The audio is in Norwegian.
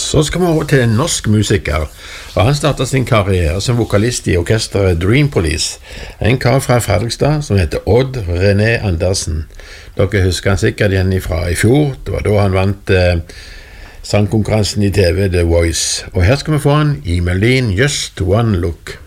Så skal vi over til en norsk musiker, og han startet sin karriere som vokalist i orkestret Dream Police, en kar fra Fredrikstad som heter Odd René Andersen. Dere husker han sikkert igjen fra i fjor, det var da han vant sangkonkurransen i TV The Voice. Og her skal vi få han i melodien Just One Look.